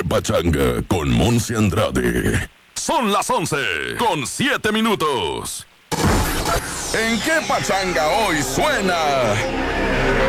Pachanga con Monse Andrade. Son las 11:07. ¿En qué pachanga hoy suena?